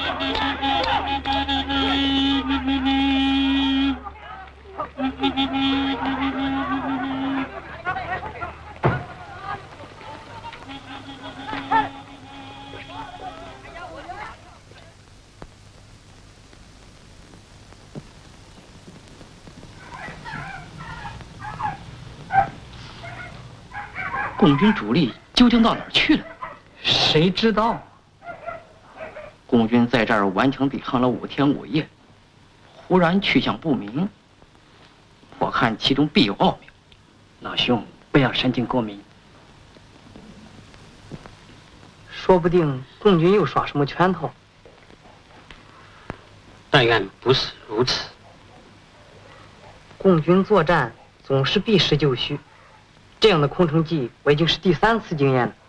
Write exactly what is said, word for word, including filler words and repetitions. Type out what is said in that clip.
共军主力究竟到哪儿去了？ 谁知道？ 共军在这儿顽强抵抗了五天五夜，忽然去向不明。我看其中必有奥妙。 老兄，不要神经过敏。 说不定共军又耍什么圈套。 但愿不是如此。 共军作战总是避实就虚。这样的空城计，我已经是第三次经验了。